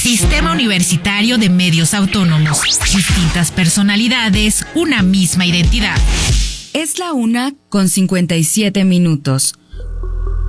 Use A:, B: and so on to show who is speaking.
A: Sistema Universitario de Medios Autónomos. Distintas personalidades, una misma identidad.
B: Es la 1:57.